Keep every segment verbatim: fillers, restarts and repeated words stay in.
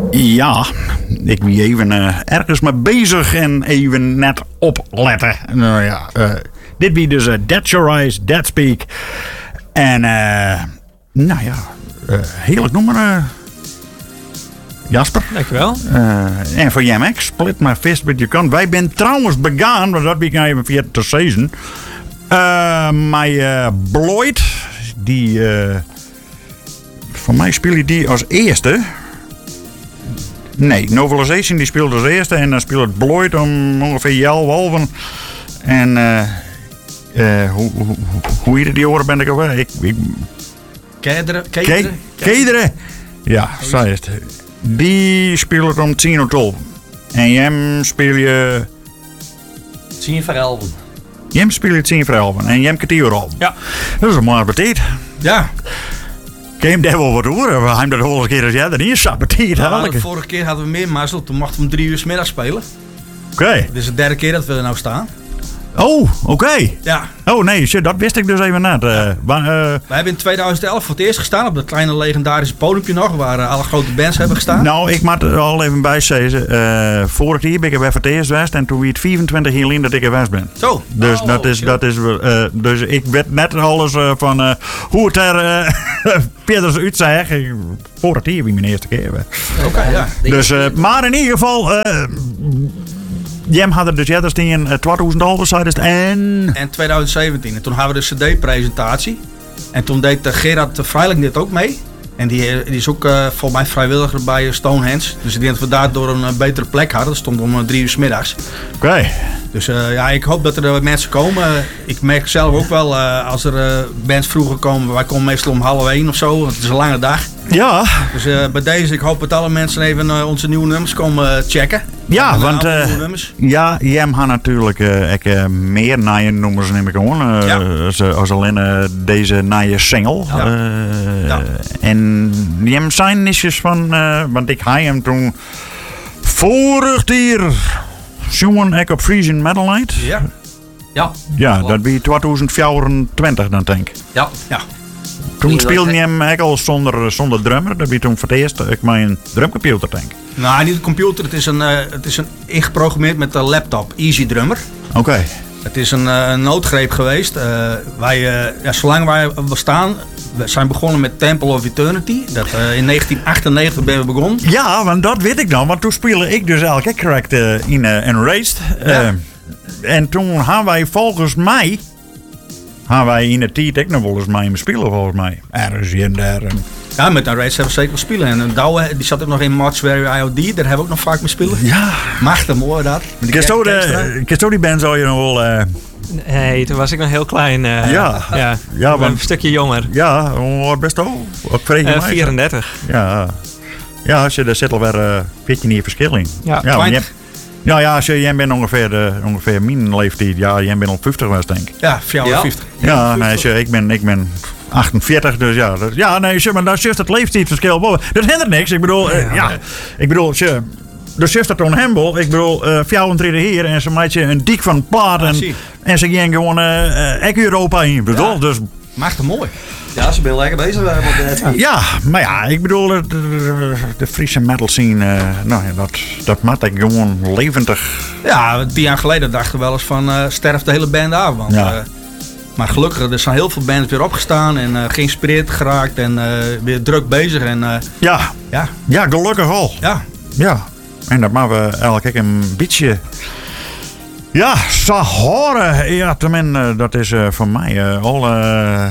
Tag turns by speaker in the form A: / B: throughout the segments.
A: Ja, ik ben even uh, ergens mee bezig en even net opletten. Nou ja, uh, dit wie dus uh, That's Your Eyes, That Speak. En uh, nou ja, uh, heerlijk nummer. Uh, Jasper.
B: Dankjewel.
A: Uh, en voor J M X, Split My Fist With Your Cunt. Wij zijn trouwens begaan, want dat ben ik even vergeten te zeggen. Uh, mijn uh, Bloyd, die... Uh, voor mij speel je die als eerste. Nee, Novelization die speelt als eerste. En dan speelt Bloyd om ongeveer Jel Wolven. En uh, uh, hoe, hoe, hoe heet die oren ben ik alweer? Ik, ik,
B: Kederen.
A: Kederen. Kederen. Ja, zo is het. Die speelt om tien uur twaalf. En Jem speel je...
C: tien voor elf.
A: Jem speel je tien voor elf. En Jem kwartier uur al.
B: Ja.
A: Dat is een mooie tijd.
B: Ja.
A: Kun je hem daar wel wat horen? We hebben dat hele keer als jij er niet zat.
B: Ja, de vorige keer hadden we meer mazzel. Toen mochten we om drie uur 's middags spelen.
A: Oké. Okay.
B: Dit is de derde keer dat we er nou staan.
A: Oh, oké. Okay.
B: Ja.
A: Oh nee, shit, dat wist ik dus even net. Uh,
B: ja.
A: uh,
B: we hebben in tweeduizend elf voor het eerst gestaan op dat kleine legendarische podiumpje nog, waar uh, alle grote bands hebben gestaan.
A: Nou, ik moet er al even bij zeggen. Uh, vorig jaar ben ik er voor het eerst geweest en toen wie het vierentwintig jaar geleden dat ik er geweest ben.
B: Zo.
A: Dus
B: oh,
A: dat is, dat is uh, dus ik weet net alles uh, van uh, hoe het er uh, Peters uitzag. Vorig jaar wie mijn eerste keer.
B: Oké, okay, ja.
A: Dus, uh, maar in ieder geval. Uh, Jem had er dus eerst in tweeduizend elf en...
B: En tweeduizend zeventien. En toen hadden we de cd-presentatie. En toen deed uh, Gerard Vrijling dit ook mee. En die, die is ook uh, volgens mij vrijwilliger bij Stonehenge. Dus ik denk dat we daardoor een uh, betere plek hadden. Dat stond om uh, drie uur 's middags.
A: Oké. Okay.
B: Dus uh, ja, ik hoop dat er uh, mensen komen. Ik merk zelf ook wel, uh, als er uh, bands vroeger komen. Wij komen meestal om half één of zo. Want het is een lange dag.
A: Ja.
B: Dus uh, bij deze, ik hoop dat alle mensen even uh, onze nieuwe nummers komen checken.
A: Ja, want uh, ja, Jem had natuurlijk uh, ik, uh, meer nieuwe nummers neem ik gewoon. Uh, ja. als, als alleen uh, deze nieuwe single. Ja. Uh, ja. En Jem zijn nisjes van, uh, want ik had hem toen vorig jaar zongen ik op Frisian Metal Night.
C: Ja. Ja.
A: Ja, dat was tweeduizend vierentwintig dan denk ik.
C: Ja. Ja.
A: Toen speelde hij hem eigenlijk al zonder, zonder drummer. Dat was toen voor het eerst ik mijn drumcomputer denk.
B: Nou, niet een computer. Het is een, uh, het is een ingeprogrammeerd met een laptop. Easy Drummer.
A: Oké. Okay.
B: Het is een, uh, een noodgreep geweest. Uh, wij, uh, ja, zolang wij bestaan, we zijn begonnen met Temple of Eternity. Dat, uh, in negentien achtennegentig ben we begonnen.
A: Ja, want dat weet ik dan. Want toen speelde ik dus elke correct uh, in uh, Enraged. Uh, ja. En toen gaan wij volgens mij... gaan wij in de tijd ook nog wel eens mee spelen volgens mij. Ergens hier en daar. En...
B: Ja, met een race hebben we zeker wel spelen. En Douwe, die zat ook nog in Mortuary I O D. Daar hebben we ook nog vaak mee spelen.
A: Ja.
B: Machtig mooi dat.
A: Die band zou je nog wel... Uh...
D: Nee, toen was ik nog heel klein. Uh,
A: ja.
D: Ja,
A: ja want...
D: een stukje jonger.
A: Ja, best wel.
D: Uh, vierendertig.
A: Ja. Ja, als je daar zit alweer uh, weet je niet verschil in.
D: Ja,
A: ja je hebt... Ja, ja, als je, jij bent ongeveer, uh, ongeveer mijn leeftijd. Ja, jij bent al vijftig was, denk ik.
B: Ja, vijftig.
A: Ja, ja nee, als je, ik, ben, ik ben achtenveertig, dus ja. Dus, ja, nee, maar dat is juist het leeftijdsverschil. Dat hindert niks. Ik bedoel, uh, ja, ja, ik bedoel, je, dus juist dat on hembel. Ik bedoel, uh, vijfentwintig hier en ze maakt je een dik van plaat en, ja, en ze gaan gewoon uh, uh, Europa in. Bedoel, ja. Dus
B: machtig mooi.
C: Ja, ze zijn lekker bezig.
A: Ja. ja, maar ja, ik bedoel, de, de, de Friese metal scene, uh, nou ja, dat, dat maakt ik gewoon levendig.
B: Ja, tien jaar geleden dachten we wel eens van, uh, sterft de hele band af. Want, ja. uh, maar gelukkig, er zijn heel veel bands weer opgestaan en uh, geïnspireerd geraakt en uh, weer druk bezig. En, uh,
A: ja.
B: Ja.
A: ja, gelukkig al.
B: Ja.
A: Ja, en dat maken we elke keer een beetje... Ja, zo horen. Ja, tenminste, dat is uh, voor mij uh, al... Uh,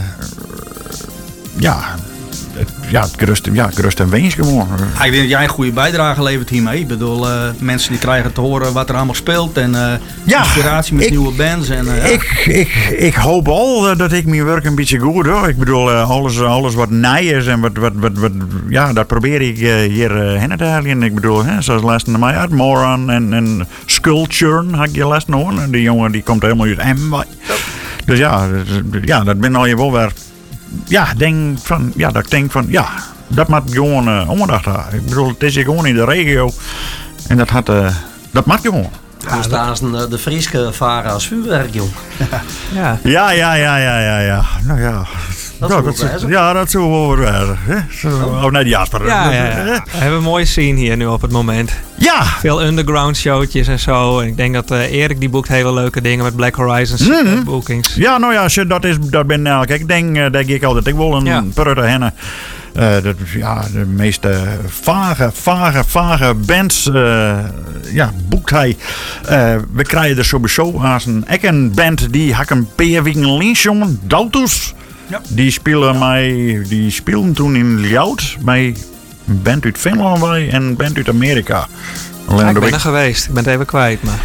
A: ja, het, ja, het gerust, ja, gerust en weens gewoon.
B: Ja, ik denk dat jij een goede bijdrage levert hiermee. Ik bedoel, uh, mensen die krijgen te horen wat er allemaal speelt. En uh, ja, inspiratie met ik, nieuwe bands. En, uh, ja.
A: ik, ik, ik hoop al dat ik mijn werk een beetje goed doe. Ik bedoel, uh, alles, alles wat nij is en wat, wat, wat, wat ja, dat probeer ik uh, hier uh, heen te halen. Ik bedoel, hè, zoals laatst naar mij uit, Moron en, en Skullchurn had ik je laatst nog. Die jongen die komt helemaal uit Emmen. Dus ja, ja, dat ben al je wel weer... Ja, denk van, ja, dat ik denk van, ja, dat moet gewoon uh, omgedacht hebben. Ik bedoel, het is hier gewoon in de regio. En dat had, uh, dat mag gewoon.
C: Ja, dus daar is de, de Frieske varen als vuurwerk, jong.
D: Ja.
A: Ja, ja, ja, ja, ja, ja. Nou ja.
C: Dat
A: Ja,
C: is
A: dat
C: wel
A: is-
C: wijze.
A: ja, dat zou wel weer wijzen. hè? Zo- Oh, nee, Jasper.
D: Ja, ja, ja. We hebben een mooie scene hier nu op het moment.
A: Ja,
D: Veel underground showtjes en zo. En ik denk dat eh, Erik die boekt hele leuke dingen met Black Horizons
A: Mhm.
D: eh, bookings.
A: ja, nou ja, shit, dat, is, dat ben nou. Kijk, ik denk eh, dat ik altijd. Ik wil een
D: Ja.
A: purre hennen. Eh, dat, ja, de meeste vage, vage, vage bands eh, ja, boekt hij. Eh, we krijgen er sowieso als een, ek een band die hak een paar weken links, jongen. Dautus.
B: Ja.
A: Die spelen mij, die speelden toen in Ljout bij een band uit Finland bij en een band uit Amerika. Alleen
D: Ja, ik
A: dat
D: ben
A: ik-
D: er geweest. Ik ben het even kwijt. Maar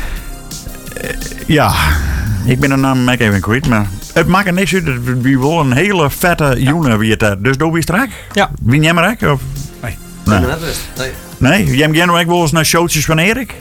A: Ja, ik ben de naam Mac even kwijt, maar het maakt er niks uit. Wie wil een hele vette jongen wie het daar. Dus doe wie strak?
D: Ja.
A: Wie jij maar ook? Of?
B: Nee.
C: Ik
A: Nee.
C: ben net wist. Nee.
A: Nee, jij jij ook wel eens naar showtjes van Erik?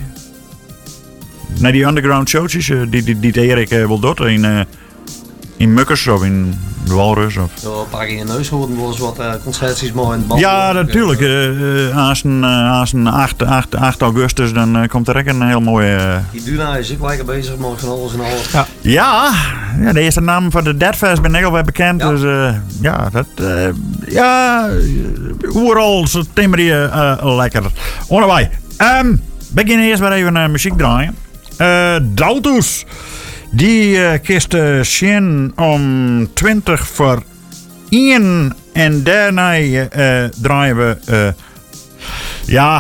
A: Naar die underground showtjes eh, die, die, die Erik eh, wil doen in, eh, in Mukkers of in de Walrus of...
C: Zo een paar keer in neus hoorden wel eens wat uh, concerties mooi in het band.
A: Ja, natuurlijk. eh, eh, Als een, eh, als een acht, acht, acht augustus dan eh, komt er ook een heel mooi... eh,
C: Die Duna is ook lekker bezig, maar van alles en alles.
D: Ja.
A: Ja, ja, de eerste naam van de Deadfest ben ik al wel bekend.
C: Ja.
A: Dus eh, ja, dat. eh, ja, overal is het timmerje eh lekker. Onderwij. Um, beginnen eerst maar even uh, muziek draaien. Uh, Dautus. Die uh, kist uh, zien om twintig voor één. En daarna uh, draaien we. Uh, ja.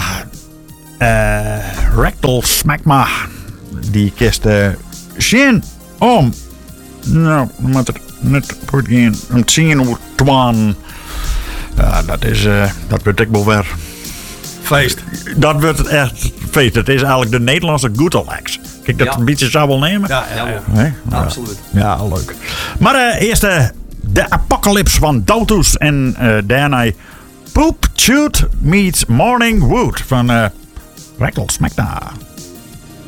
A: Uh, Rectal Smegma. Die kist uh, zien om. Nou, dan moet het net goed gaan. Om tien uur twaalf. Ja, dat is. Uh, dat wordt ik wel weer.
B: Feest.
A: Dat wordt het echt feest. Het is eigenlijk de Nederlandse Goetelax. Kijk, dat
C: Ja.
A: een beetje zou wel nemen.
B: Ja, ja, ja.
C: Ja,
A: Nee? Ja.
C: absoluut.
A: Ja, leuk. Maar uh, eerst uh, de Apocalypse van Dautus. En uh, daarna Poop Shoot meets Morning Wood van uh, Rectal Smegma.